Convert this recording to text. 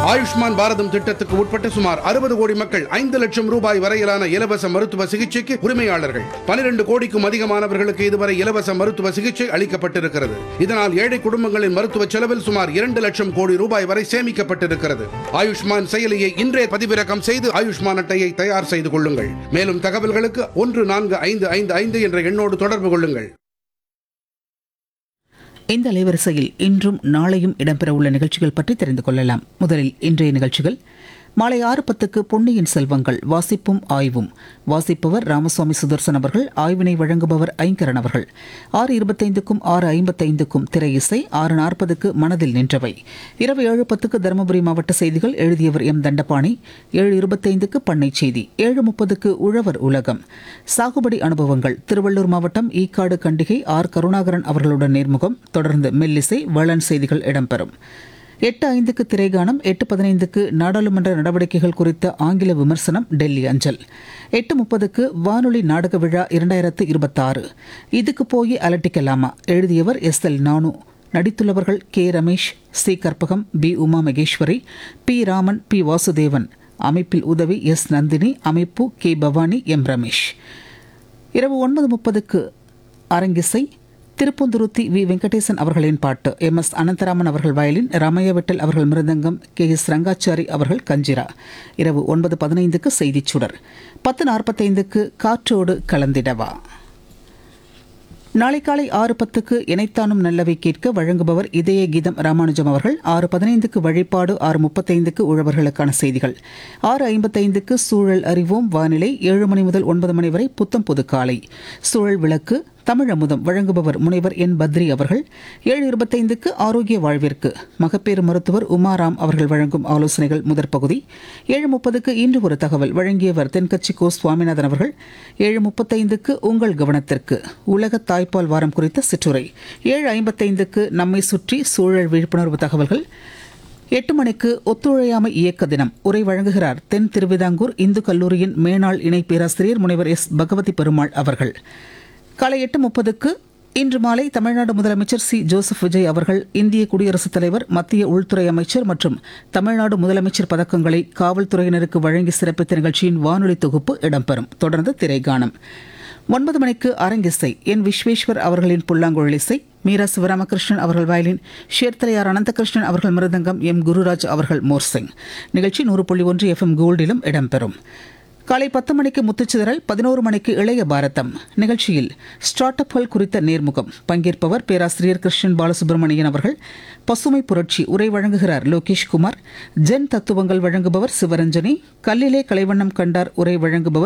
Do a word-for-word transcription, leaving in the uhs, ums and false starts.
ஆயுஷ்மான் பாரதம் திட்டத்துக்கு உட்பட்ட சுமார் அறுபது கோடி மக்கள் ஐந்து லட்சம் ரூபாய் வரையிலான இலவச மருத்துவ சிகிச்சைக்கு உரிமையாளர்கள். பனிரெண்டு கோடிக்கும் அதிகமானவர்களுக்கு இதுவரை இலவச மருத்துவ சிகிச்சை அளிக்கப்பட்டிருக்கிறது. இதனால் ஏழை குடும்பங்களின் மருத்துவ செலவில் சுமார் இரண்டு லட்சம் கோடி ரூபாய் வரை சேமிக்கப்பட்டிருக்கிறது. ஆயுஷ்மான் செயலியை இன்றே பதிவிறக்கம் செய்து ஆயுஷ்மான் அட்டையை தயார் செய்து கொள்ளுங்கள். மேலும் தகவல்களுக்கு ஒன்று நான்கு ஐந்து ஐந்து ஐந்து என்ற எண்ணோடு தொடர்பு கொள்ளுங்கள். இந்த அலைவரிசையில் இன்றும் நாளையும் இடம்பெறவுள்ள நிகழ்ச்சிகள் பற்றி தெரிந்து கொள்ளலாம். முதலில் இன்றைய நிகழ்ச்சிகள். மாலை ஆறு பத்துக்கு பொன்னியின் செல்வங்கள் வாசிப்பும் ஆய்வும். வாசிப்பவர் ராமசுவாமி சுதர்சன் அவர்கள். ஆய்வினை வழங்குபவர் ஐங்கரன் அவர்கள். ஆறு இருபத்தைந்துக்கும் ஆறு ஐம்பத்தைந்துக்கும் திரை இசை. ஆறு நாற்பதுக்கு மனதில் நின்றவை. இரவு ஏழு பத்துக்கு தருமபுரி மாவட்ட செய்திகள். எழுதியவர் எம் தண்டபாணி. ஏழு இருபத்தைந்துக்கு பண்ணை செய்தி. ஏழு முப்பதுக்கு உழவர் உலகம். சாகுபடி அனுபவங்கள். திருவள்ளூர் மாவட்டம் ஈக்காடு கண்டிகை ஆர் கருணாகரன் அவர்களுடன் நேர்முகம். தொடர்ந்து மெல்லிசை வேளாண் செய்திகள் இடம்பெறும். எட்டு ஐந்துக்கு திரைகானம். எட்டு பதினைந்துக்கு நாடாளுமன்ற நடவடிக்கைகள் குறித்த ஆங்கில விமர்சனம் டெல்லி அஞ்சல். எட்டு முப்பதுக்கு வானொலி நாடக விழா இரண்டாயிரத்து இருபத்தாறு. இதுக்கு போய் அலட்டிக்கலாமா. எழுதியவர் எஸ் எல் நானு. நடித்துள்ளவர்கள் K Ramesh, C Karpagam, B Uma Maheswari, B Raman, B Vasudevan. அமைப்பில் உதவி எஸ் நந்தினி. அமைப்பு கே பவானி, எம் ரமேஷ். இரவு ஒன்பது முப்பதுக்கு அரங்கிசை. திருப்பந்துருத்தி வி வெங்கடேசன் அவர்களின் பாட்டு. எம் எஸ் அனந்தராமன் அவர்கள் வயலின். ராமையா விட்டல் அவர்கள் மிருதங்கம். கே எஸ் ரங்காச்சாரி அவர்கள் கஞ்சிரா. இரவு ஒன்பது பதினைந்துக்கு செய்திச் சுடர். பத்து நாற்பத்தைந்துக்கு காற்றோடு கலந்திடவா. நாளை காலை ஆறு பத்துக்கு இணைத்தானும் நல்லவை கேட்க வழங்குபவர் இதய கீதம் ராமானுஜம் அவர்கள். ஆறு பதினைந்துக்கு வழிபாடு. ஆறு முப்பத்தைந்துக்கு உழவர்களுக்கான செய்திகள். ஆறு ஐம்பத்தைந்துக்கு சூழல் அறிவோம் வானிலை. ஏழு மணி முதல் ஒன்பது மணி வரை புத்தம் புது காலை. சூழல் விளக்கு தமிழமுதம் வழங்குபவர் முனைவர் என் பத்ரி அவர்கள். ஏழு இருபத்தைந்துக்கு ஆரோக்கிய வாழ்விற்கு மகப்பேறு மருத்துவர் உமாராம் அவர்கள் வழங்கும் ஆலோசனைகள் முதற் பகுதி. ஏழு முப்பதுக்கு இன்று ஒரு தகவல் வழங்கியவர் தென்கட்சி கோ சுவாமிநாதன் அவர்கள். ஏழு முப்பத்தைந்துக்கு உங்கள் கவனத்திற்கு உலக தாய்ப்பால் வாரம் குறித்த சிற்றுரை. ஏழு ஐம்பத்தைந்துக்கு நம்மை சுற்றி சூழல் விழிப்புணர்வு தகவல்கள். எட்டு மணிக்கு ஒத்துழையாமை இயக்க தினம் உரை வழங்குகிறார் தென் திருவிதாங்கூர் இந்து கல்லூரியின் மேனாள் இணை பேராசிரியர் முனைவர் எஸ் பகவதி பெருமாள் அவர்கள். காலை எட்டு முப்பதுக்கு இன்று மாலை தமிழ்நாடு முதலமைச்சர் சி ஜோசப் விஜய் அவர்கள் இந்திய குடியரசுத் தலைவர், மத்திய உள்துறை அமைச்சர் மற்றும் தமிழ்நாடு முதலமைச்சர் பதக்கங்களை காவல்துறையினருக்கு வழங்கி சிறப்பித்த நிகழ்ச்சியின் வானொலி தொகுப்பு இடம்பெறும். தொடர்ந்து திரைகானம். ஒன்பது மணிக்கு அரங்கிசை. என் விஸ்வேஸ்வர் அவர்களின் புல்லாங்குழல் இசை. மீரா சிவராமகிருஷ்ணன் அவர்கள் வயலின். ஷேர்தலையார் அனந்தகிருஷ்ணன் அவர்கள் மிருதங்கம். எம் குருராஜ் அவர்கள் மோர்சிங். நிகழ்ச்சி நூறு புள்ளி ஒன்று எஃப் எம் கோல்டிலும் இடம்பெறும். காலை பத்து மணிக்கு முத்துச்சிதறல். பதினோரு மணிக்கு இளைய பாரதம். நிகழ்ச்சியில் ஸ்டார்ட் அப்கள் குறித்த நேர்முகம். பங்கேற்பவர் பேராசிரியர் கிருஷ்ணன் பாலசுப்ரமணியன் அவர்கள். பசுமை புரட்சி உரை வழங்குகிறார் லோகேஷ் குமார். ஜென் தத்துவங்கள் வழங்குபவர் சிவரஞ்சனி. கல்லிலே கலைவண்ணம் கண்டார் உரை வழங்குபவர்